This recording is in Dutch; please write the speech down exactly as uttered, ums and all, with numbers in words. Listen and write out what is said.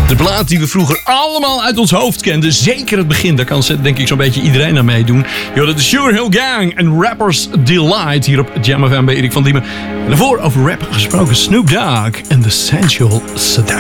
De plaat die we vroeger allemaal uit ons hoofd kenden. Zeker het begin, daar kan denk ik zo'n beetje iedereen aan meedoen. Yo, dat is Sugar Hill Gang en Rappers Delight hier op Jam F M bij Erik van Diemen. En daarvoor over rap gesproken Snoop Dogg en The Sensual Seduction.